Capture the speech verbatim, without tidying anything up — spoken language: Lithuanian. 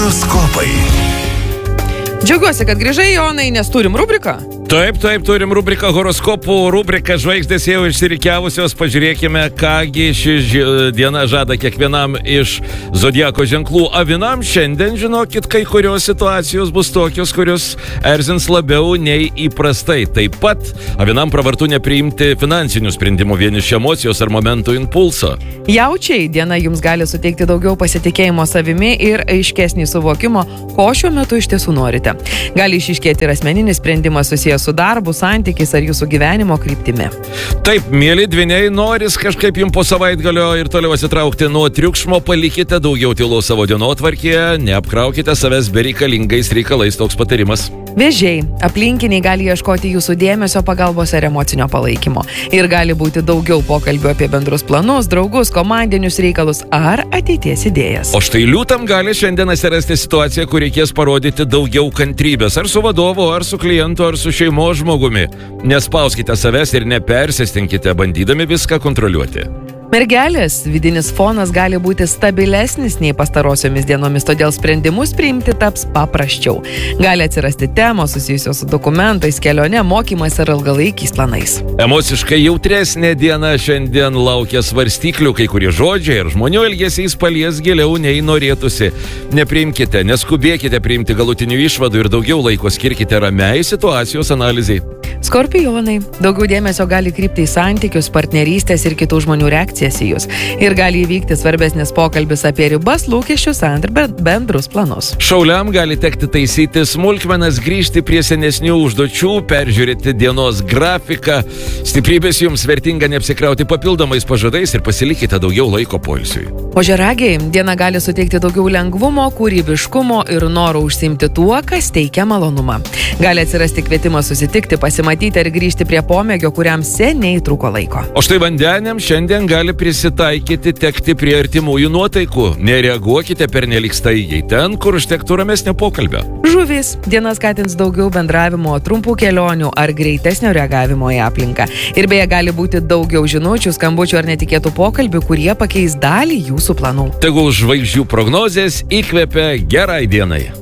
Horoskopai. Džiaugiuosi, kad grįžai, Jonai, nes turim rubriką. Taip, taip, turim rubriką horoskopų, rubriką žvaigždės jau išsirikiavusios. Pažiūrėkime, kągi ši diena žada kiekvienam iš zodiako ženklų. Avinam šiandien, žinokit, kai kurios situacijos bus tokios, kurios erzins labiau nei įprastai. Taip pat avinam pravartu nepriimti finansinių sprendimų vien iš emocijos ar momentų impulso. Jaučiai, diena jums gali suteikti daugiau pasitikėjimo savimi ir aiškesnį suvokimo, ko šiuo metu iš tiesų norite. Gali išiškėti ir asmeninis sprendimas susijęs su darbu, santykiais ar jūsų gyvenimo kryptimi. Taip, mėly dvyniai, noris kažkaip jums po savaitgalio ir toliau atsitraukti nuo triukšmo, palikite daugiau tylos savo dienotvarkėje, neapkraukite savęs bereikalingais reikalais, toks patarimas. Vėžiai, aplinkiniai gali ieškoti jūsų dėmesio, pagalbos ar emocinio palaikymo. Ir gali būti daugiau pokalbių apie bendrus planus, draugus, komandinius reikalus ar ateities idėjas. O štai liūtam gali šiandien atsirasti situacija, kur reikės parodyti daugiau kantrybės, ar su vadovu, ar su klientu, ar su šeimos žmogumi. Nespauskite savęs ir nepersistenkite, bandydami viską kontroliuoti. Mergelės, vidinis fonas gali būti stabilesnis nei pastarosiomis dienomis, todėl sprendimus priimti taps paprasčiau. Gali atsirasti temos susijusios su dokumentais, kelionė, mokymais ar ilgalaikiais planais. Emociškai jautresnė diena šiandien laukia svarstyklių, kai kurie žodžiai ir žmonių elgesys palies giliau nei norėtųsi. Nepriimkite, neskubėkite priimti galutinių išvadų ir daugiau laiko skirkite ramiai situacijos analizai. Skorpionai, daugiau dėmesio gali krypti į santykius, partnerystės ir kitų žmonių reakcijas į jūs. Ir gali įvykti svarbesnis pokalbis apie ribas, lūkesčius ar bendrus planus. Šauliam gali tekti taisyti smulkmenas, grįžti prie senesnių užduočių, peržiūrėti dienos grafiką. Stiprybės jums vertinga neapsikrauti papildomais pažadais ir pasilikite daugiau laiko poilsiui. Ožiaragiai, diena gali suteikti daugiau lengvumo, kūrybiškumo ir noro užsiimti tuo, kas teikia malonumą. Gali atsirasti kvietimas susitikti, pasimatyti ir grįžti prie pomėgio, kuriam seniai trūko laiko. O štai vandeniam šiandien gali prisitaikyti tekti prie artimųjų nuotaikų. Nereaguokite pernelyg staigiai ten, kur užtektų ramesnio pokalbio. Žuvys, diena skatins daugiau bendravimo, trumpų kelionių ar greitesnio reagavimo į aplinką. Ir beje, gali būti daugiau žinučių, skambučių ar netikėtų pokalbių, kurie pakeis dalį jūsų planų. Tegul žvaigždžių prognozės įkvepia gerai dienai.